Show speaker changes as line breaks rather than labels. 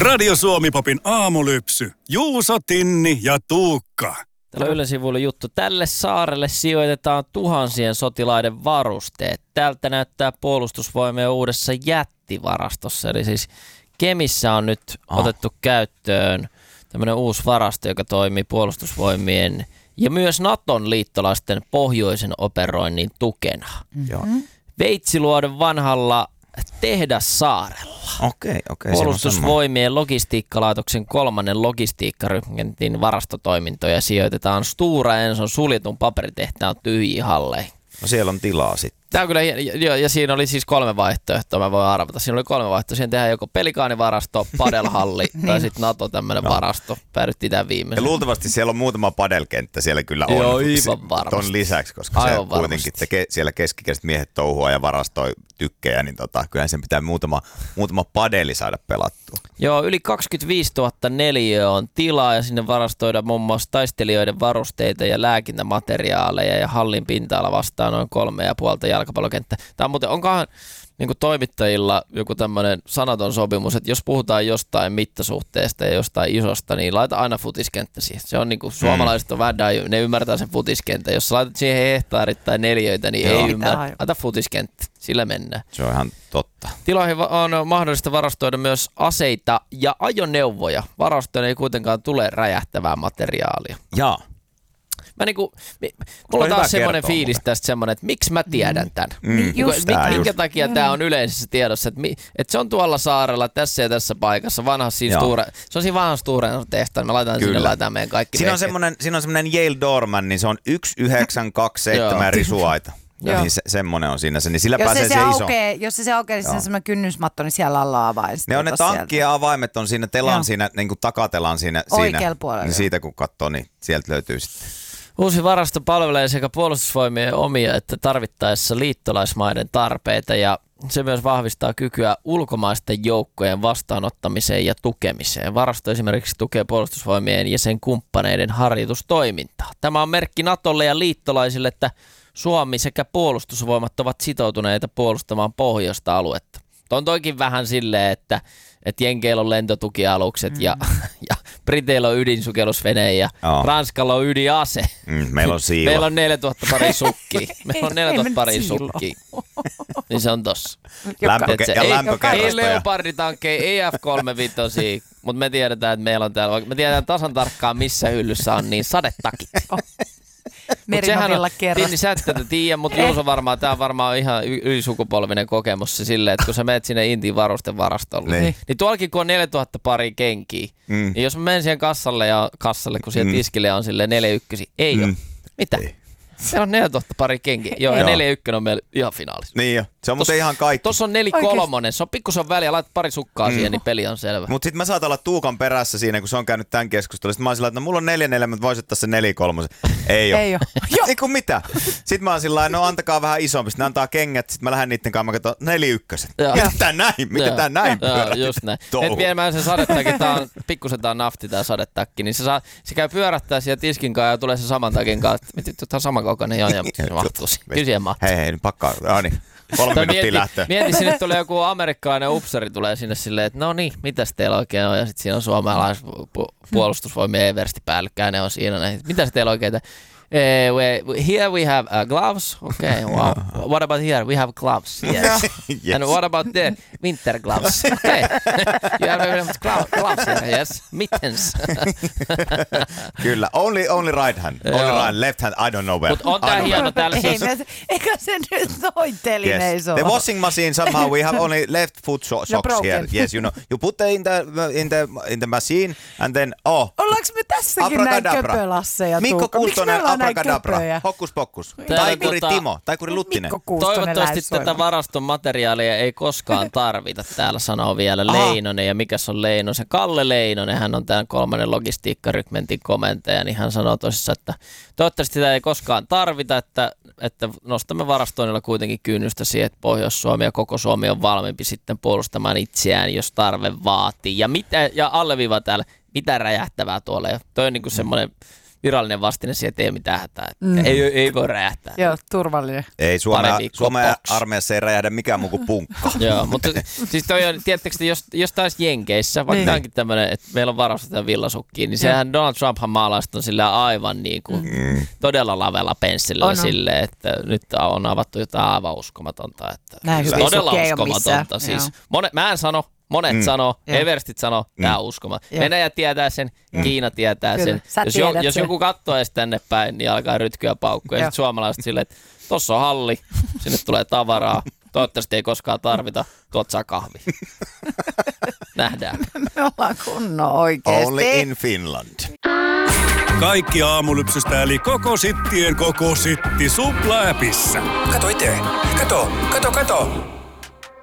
Radio Suomi-popin aamulypsy. Juuso, Tinni ja Tuukka.
Täällä Ylen sivuilla juttu. Tälle saarelle sijoitetaan tuhansien sotilaiden varusteet. Täältä näyttää Puolustusvoimien uudessa jättivarastossa. Eli siis Kemissä on nyt otettu käyttöön tämmöinen uusi varasto, joka toimii Puolustusvoimien ja myös Naton liittolaisten pohjoisen operoinnin tukena. Veitsiluodon vanhalla tehdassaarella.
Okei.
Puolustusvoimien logistiikkalaitoksen 3. logistiikkaryhmäntin varastotoimintoja sijoitetaan Stora Enson suljetun paperitehtaan tyhjiin halleihin.
No siellä on tilaa sitten.
Tämä on kyllä, ja siinä oli siis 3 vaihtoehtoa, mä voin arvata. Siinä oli 3 vaihtoehtoa. Siinä tehdään joko pelikaanivarasto, padelhalli tai sitten NATO tämmöinen varasto. Päädyttiin tämän viimeisen.
Ja luultavasti siellä on muutama padelkenttä siellä kyllä on.
Joo, aivan varmasti.
Ton lisäksi, koska aivan se kuitenkin siellä keskikäiset miehet touhua ja varastoi tykkejä, niin kyllähän sen pitää muutama padeli saada pelattua.
Joo, yli 25 000 neliöä on tilaa ja sinne varastoidaan muun muassa taistelijoiden varusteita ja lääkintämateriaaleja ja hallin pinta-ala vastaa noin 3,5 jalkapallokenttä. Tämä on muuten, onkohan niin kuin toimittajilla joku tämmöinen sanaton sopimus, että jos puhutaan jostain mittasuhteesta ja jostain isosta, niin laita aina futiskenttä siihen. Se on niin kuin suomalaiset on vähän ne ymmärtää sen futiskenttä. Jos laitat siihen hehtaarit tai neliöitä, niin ei ymmärrä. Laita futiskenttä, sillä mennään.
Se on ihan totta.
Tiloihin on mahdollista varastoida myös aseita ja ajoneuvoja. Varastoon ei kuitenkaan tule räjähtävää materiaalia.
Jaa.
Mulla on taas semmoinen fiilis tästä semmoinen, että miksi mä tiedän tämän. Minkä takia tämä on yleisessä tiedossa, että se on tuolla saarella tässä ja tässä paikassa, se on siinä vanhan Stora Enson tehtaan, me laitetaan meidän kaikki.
Siinä on semmoinen Yale Doorman, niin se on 1927 risuaita. Ja niin semmoinen on siinä, niin sillä pääsee se iso.
Jos se aukeaa, niin se on semmoinen kynnysmatto, niin siellä alla on avain.
Ne tankki ja avaimet on siinä telan, siinä, niin kuin takatelan siinä.
Oikealla puolella.
Niin siitä kun katsoo, niin sieltä löytyy sitten.
Uusi varasto palvelee sekä Puolustusvoimien omia että tarvittaessa liittolaismaiden tarpeita ja se myös vahvistaa kykyä ulkomaisten joukkojen vastaanottamiseen ja tukemiseen. Varasto esimerkiksi tukee Puolustusvoimien ja sen kumppaneiden harjoitustoimintaa. Tämä on merkki Natolle ja liittolaisille, että Suomi sekä Puolustusvoimat ovat sitoutuneita puolustamaan pohjoista aluetta. On toikin vähän silleen, että Jenkeillä on lentotukialukset ja Briteillä on ydinsukellusvene ja Ranskalla on ydinase.
Meillä on siilo.
Meillä on 4000 paria sukkia. Meillä on 4000 paria sukkia. Niin se on tossa. Ei Leoparditankkeja, ei F-35, mutta me tiedetään, että meillä on täällä. Me tiedetään tasan tarkkaan, missä hyllyssä on niin sadetakit.
Merinovilla kerran.
Tinni, sä et tätä tiedä, mutta Juuso varmaan, tämä on varmaan ihan ylisukupolvinen kokemus se silleen, että kun sä menet sinne Intiin varustevarastolle, niin tuollakin kun on 4000 paria kenkiä, niin jos mä menen siihen kassalle, kun siellä tiskille on silleen 41, ei ole. Mitä? Siellä on 4000 pari kenkiä. Joo, ja 4-1 on meillä ihan finaalissa.
Niin jo. Se on muuten ihan kaikki.
Tuossa on 4-3. Se on pikkusen väliä. Laitat pari sukkaa siihen, niin peli on selvä.
Mutta sitten mä saatan olla Tuukan perässä siinä, kun se on käynyt tämän keskustelun. Sitten mä oon sillä, että no, mulla on 4-4, mutta voisi ottaa se 4-3. Ei oo.
Ei oo.
Ei kun mitä. Sitten mä oon sillä no antakaa vähän isompi. Sitten ne antaa kengät. Sitten mä lähden niitten kanssa. Mä katson 4-1. Mitä tää näin pyörätti?
Just näin. Et viemään sen sadetakki. Pikkusen tää on nafti tää sadetakki. Niin se käy pyörättää siellä tiskin kanssa ja tulee se saman takin kanssa. Tää on samankokoinen jo. Se mahtuu siihen. Kysyä mahtuu.
Hei, nyt pakkaa. Niin. 3 minuuttia lähtee.
Mieti, sinne tulee joku amerikkalainen upseri tulee sinne silleen, että no niin, mitäs teillä oikein on? Ja sitten siinä on suomalais puolustusvoimien everstipäällikkäinen on siinä. Mitäs teillä oikein? Here we have gloves. Okay, wow. What about here? We have gloves. Yes. Yes. And what about there? Winter gloves. Okay. You have gloves here. Yes. Mittens.
Kyllä. Only right hand. Only right left hand. I don't know where.
Mutta on tää hieno täällä siis.
Eikä se nyt noin telineis ole.
The washing machine somehow we have only left foot socks here. Yes, you know. You put in the machine and then
Ollaanko me tässäkin näin köpölasseja?
Mikko Kuustonen, abracadabra, hokkus pokkus. Taikuri Timo, taikuri Luttinen.
Toivottavasti tätä varaston materiaalia ei koskaan tarvita. Täällä sanoo vielä Leinonen. Ja mikäs on Leinonen? Kalle Leinonen, hän on tämän 3. logistiikkarykmentin komentaja, niin hän sanoo tosissaan, että toivottavasti sitä ei koskaan tarvita, että nostamme varastoinnilla kuitenkin kynnystä siihen, että Pohjois-Suomi ja koko Suomi on valmiimpi sitten puolustamaan itseään, jos tarve vaatii. Ja alleviiva täällä, mitä räjähtävää tuolla. Ja toi on niin kuin semmoinen virallinen vastine siihen, että ei mitään hätää. Ei voi räjähtää.
Joo, turvallinen.
Ei, Suomen armeijassa ei räjähdä mikään muu kuin punkka.
Joo, mutta siis toi on, tiedättekö, jos taisi Jenkeissä, vaikka tämäkin tämmöinen, että meillä on varustettu villasukkiin, niin sehän Donald Trumphan maalaiset on silleen aivan niin kuin todella lavella pensselillä silleen, että nyt on avattu jotain aivan uskomatonta. Että todella uskomatonta. Siis, mä en sano. Monet sanoo, everstit sanoo, tää on uskomaton. Venäjä tietää sen, Kiina tietää sen. Jos joku katsoo edes tänne päin, niin alkaa rytkyä paukkuja. Ja sitten suomalaiset silleen, että tossa on halli, sinne tulee tavaraa. Toivottavasti ei koskaan tarvita, tuot saa kahvi. Nähdään.
Me ollaan kunnon oikeesti.
Only in Finland.
Kaikki Aamulypsystä eli koko sittien koko sitti Supla-appissa.
Kato itse. Kato.